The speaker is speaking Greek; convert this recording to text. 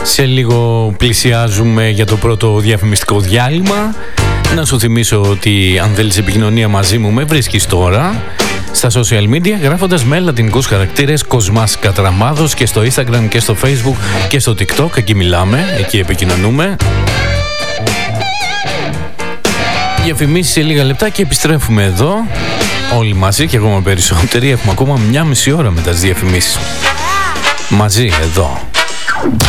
Σε λίγο πλησιάζουμε για το πρώτο διαφημιστικό διάλειμμα. Να σου θυμίσω ότι αν θέλεις επικοινωνία μαζί μου με βρίσκεις τώρα στα social media γράφοντας με λατινικούς χαρακτήρες Κοσμάς Κατραμάδος και στο Instagram και στο Facebook και στο TikTok. Εκεί μιλάμε, εκεί επικοινωνούμε. Διαφημίσεις σε λίγα λεπτά και επιστρέφουμε εδώ όλοι μαζί και ακόμα περισσότεροι. Έχουμε ακόμα 1,5 ώρα μετά τις διαφημίσεις. Μαζί εδώ.